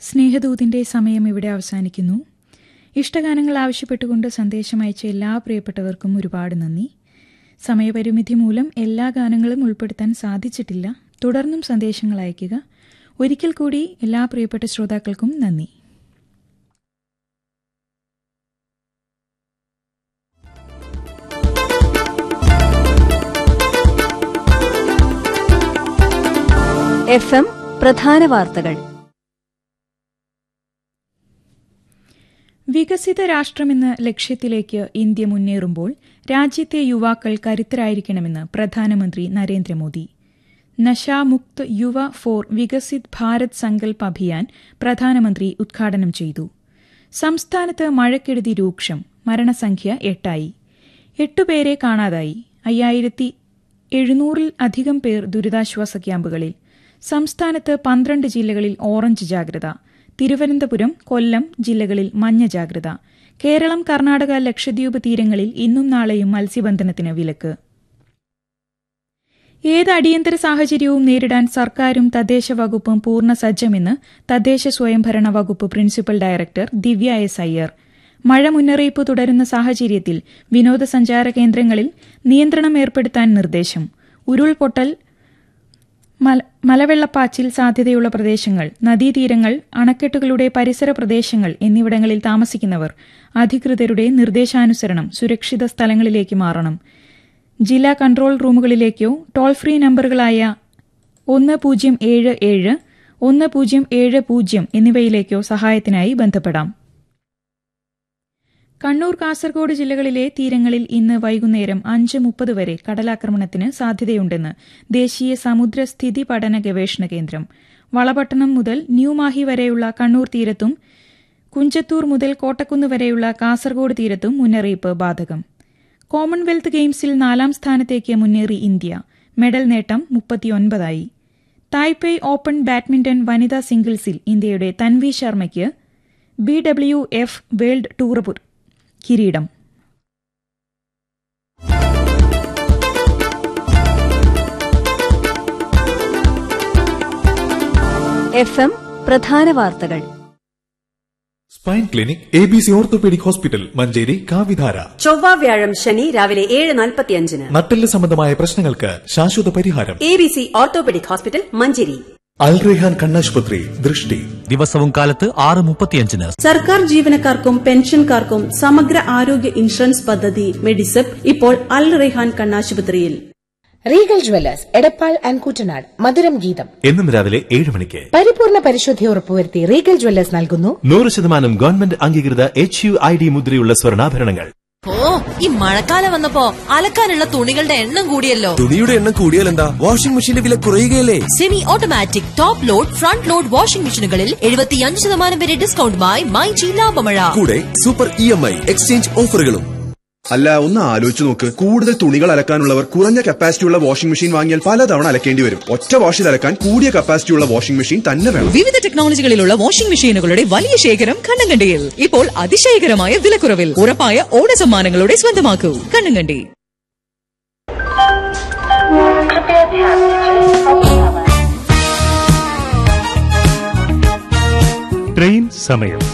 സ്നേഹദൂതിന്റെ സമയം ഇവിടെ അവസാനിക്കുന്നു. ഇഷ്ടഗാനങ്ങൾ ആവശ്യപ്പെട്ടുകൊണ്ട് സന്ദേശം അയച്ച എല്ലാ പ്രിയപ്പെട്ടവർക്കും ഒരുപാട് നന്ദി. സമയപരിമിതി മൂലം എല്ലാ ഗാനങ്ങളും ഉൾപ്പെടുത്താൻ സാധിച്ചിട്ടില്ല. തുടർന്നും സന്ദേശങ്ങൾ അയയ്ക്കുക. ഒരിക്കൽ കൂടി എല്ലാ പ്രിയപ്പെട്ട ശ്രോതാക്കൾക്കും നന്ദി. FM പ്രധാന വാർത്തകൾ. വികസിത രാഷ്ട്രമെന്ന ലക്ഷ്യത്തിലേക്ക് ഇന്ത്യ മുന്നേറുമ്പോൾ രാജ്യത്തെ യുവാക്കൾ കരുത്തരായിരിക്കണമെന്ന് പ്രധാനമന്ത്രി നരേന്ദ്രമോദി. നശാമുക്ത് യുവ ഫോർ വികസിത് ഭാരത് സങ്കൽപ് അഭിയാൻ പ്രധാനമന്ത്രി ഉദ്ഘാടനം ചെയ്തു. സംസ്ഥാനത്ത് മഴക്കെടുതി രൂക്ഷം. മരണസംഖ്യ 8 8 പേരെ കാണാതായി. 5700-ൽ പേർ ദുരിതാശ്വാസ ക്യാമ്പുകളിൽ. സംസ്ഥാനത്ത് 12 ജില്ലകളിൽ ഓറഞ്ച് ജാഗ്രത. തിരുവനന്തപുരം, കൊല്ലം ജില്ലകളിൽ മഞ്ഞ ജാഗ്രത. കേരളം, കർണാടക, ലക്ഷദ്വീപ് തീരങ്ങളിൽ ഇന്നും നാളെയും മത്സ്യബന്ധനത്തിന് വിലക്ക്. ഏത് അടിയന്തര സാഹചര്യവും നേരിടാൻ സർക്കാരും തദ്ദേശ വകുപ്പും പൂർണ്ണ സജ്ജമെന്ന് തദ്ദേശ സ്വയംഭരണ വകുപ്പ് പ്രിൻസിപ്പൽ ഡയറക്ടർ ദിവ്യ എസ് അയ്യർ. മഴ മുന്നറിയിപ്പ് തുടരുന്ന സാഹചര്യത്തിൽ വിനോദസഞ്ചാര കേന്ദ്രങ്ങളിൽ നിയന്ത്രണം ഏർപ്പെടുത്താൻ നിർദ്ദേശം. ഉരുൾപൊട്ടൽ, മലവെള്ളപ്പാച്ചിൽ സാധ്യതയുള്ള പ്രദേശങ്ങൾ, നദീതീരങ്ങൾ, അണക്കെട്ടുകളുടെ പരിസര പ്രദേശങ്ങൾ എന്നിവിടങ്ങളിൽ താമസിക്കുന്നവർ അധികൃതരുടെ നിർദ്ദേശാനുസരണം സുരക്ഷിത സ്ഥലങ്ങളിലേക്ക് മാറണം. ജില്ലാ കൺട്രോൾ റൂമുകളിലേക്കോ ടോൾ ഫ്രീ നമ്പറുകളായ 1077, 1070 എന്നിവയിലേക്കോ സഹായത്തിനായി ബന്ധപ്പെടാം. കണ്ണൂർ, കാസർഗോഡ് ജില്ലകളിലെ തീരങ്ങളിൽ ഇന്ന് വൈകുന്നേരം 5:30 വരെ കടലാക്രമണത്തിന് സാധ്യതയുണ്ടെന്ന് ദേശീയ സമുദ്രസ്ഥിതി പഠന ഗവേഷണ കേന്ദ്രം. വളപട്ടണം മുതൽ ന്യൂമാഹി വരെയുള്ള കണ്ണൂർ തീരത്തും കുഞ്ചത്തൂർ മുതൽ കോട്ടക്കുന്ന് വരെയുള്ള കാസർഗോഡ് തീരത്തും മുന്നറിയിപ്പ് ബാധകം. കോമൺവെൽത്ത് ഗെയിംസിൽ 4ാം സ്ഥാനത്തേക്ക് മുന്നേറി ഇന്ത്യ. മെഡൽ നേട്ടം 39. തായ്പേയ് ഓപ്പൺ ബാഡ്മിന്റൺ വനിതാ സിംഗിൾസിൽ ഇന്ത്യയുടെ തൻവി ശർമ്മയ്ക്ക് BWF വേൾഡ് ടൂർ കിരീടം. FM പ്രധാന വാർത്തകൾ. Spine clinic ABC orthopaedic hospital, Manjeri, കാവിധാര. ചൊവ്വ, വ്യാഴം, ശനി രാവിലെ 7:45. നട്ടെല്ല് സംബന്ധമായ പ്രശ്നങ്ങൾക്ക് ശാശ്വത പരിഹാരം. ABC orthopaedic hospital, Manjeri. അൽ റെഹാൻ കണ്ണാശുപത്രി, ദൃഷ്ടി. ദിവസവും കാലത്ത് 6:35. സർക്കാർ ജീവനക്കാർക്കും പെൻഷൻകാർക്കും സമഗ്ര ആരോഗ്യ ഇൻഷുറൻസ് പദ്ധതി മെഡിസെപ് ഇപ്പോൾ അൽ Rehan കണ്ണാശുപത്രിയിൽ. Regal Jewellers, Edappal and Koottanad. മധുരം ഗീതം എന്നും രാവിലെ 7 മണിക്ക്. പരിപൂർണ പരിശുദ്ധി ഉറപ്പുവരുത്തി റീഗൽ ജ്വല്ലേഴ്സ് നൽകുന്നു 100% ഗവൺമെന്റ് അംഗീകൃത HUID മുദ്രയുള്ള സ്വർണ്ണാഭരണങ്ങൾ. ഈ മഴക്കാലം വന്നപ്പോ അലക്കാനുള്ള തുണികളുടെ എണ്ണം കൂടിയല്ലോ. തുണിയുടെ എണ്ണം കൂടിയാൽ എന്താ? വാഷിംഗ് മെഷീന്റെ വില കുറയുകയല്ലേ? Semi automatic, top load, front load washing മെഷീനുകളിൽ 75% വരെ ഡിസ്കൗണ്ടുമായി മൈജി ലാഭമഴ. കൂടെ സൂപ്പർ EMI എക്സ്ചേഞ്ച് ഓഫറുകളും. അല്ല, ഒന്ന് ആലോചിച്ചു നോക്ക്. കൂടുതൽ തുണികൾ അലക്കാനുള്ളവർ കുറഞ്ഞ കപ്പാസിറ്റിയുള്ള വാഷിംഗ് മെഷീൻ വാങ്ങിയാൽ പലതവണ അലക്കേണ്ടി വരും. ഒറ്റ വാഷിൽ അലക്കാൻ കൂടിയ കപ്പാസിറ്റിയുള്ള വാഷിംഗ് മെഷീൻ തന്നെ വേണം. വിവിധ ടെക്നോളജികളിലുള്ള വാഷിംഗ് മെഷീനുകളുടെ വലിയ ശേഖരം കണ്ണങ്കണ്ടിയിൽ. ഇപ്പോൾ അതിശയകരമായ വിലക്കുറവിൽ ഉറപ്പായ ഓണ സമ്മാനങ്ങളുടെ സ്വന്തമാക്കൂ. കണ്ണങ്കണ്ടി. ട്രെയിൻ സമയം.